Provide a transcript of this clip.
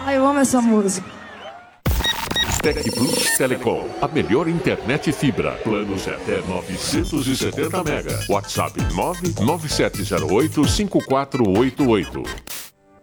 Ai, eu amo essa música. Tec Plus Telecom, a melhor internet fibra. Planos até 970 mega. WhatsApp 997085488.